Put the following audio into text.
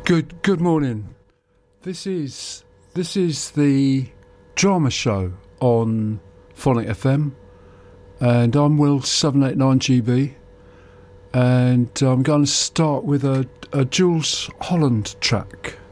Good morning. This is the drama show on Phonic FM, and I'm Will 789GB, and I'm going to start with a Jools Holland track.